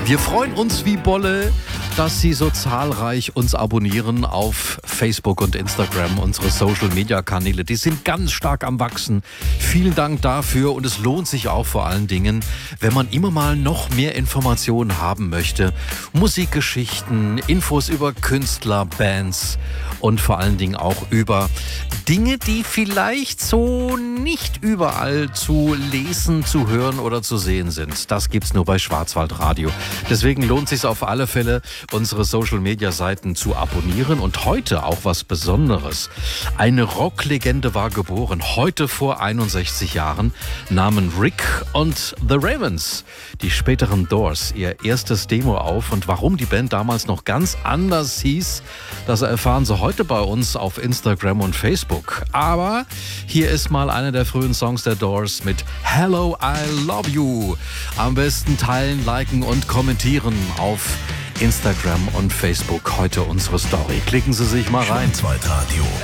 Wir freuen uns wie Bolle, dass Sie so zahlreich uns abonnieren auf Facebook und Instagram. Unsere Social-Media-Kanäle, die sind ganz stark am Wachsen. Vielen Dank dafür und es lohnt sich auch vor allen Dingen, wenn man immer mal noch mehr Informationen haben möchte. Musikgeschichten, Infos über Künstler, Bands und vor allen Dingen auch über Dinge, die vielleicht so nicht überall zu lesen, zu hören oder zu sehen sind. Das gibt's nur bei Schwarzwaldradio. Deswegen lohnt es sich auf alle Fälle, unsere Social-Media-Seiten zu abonnieren. Und heute auch was Besonderes. Eine Rocklegende war geboren, heute vor 61 Jahren, nahmen Rick und The Ravens, die späteren Doors, ihr erstes Demo auf. Und warum die Band damals noch ganz anders hieß, das erfahren Sie heute bei uns auf Instagram und Facebook. Aber hier ist mal einer der frühen Songs der Doors mit Hello, I Love You. Am besten teilen, liken und kommentieren auf Instagram und Facebook heute unsere Story. Klicken Sie sich mal rein. Schwarzwaldradio.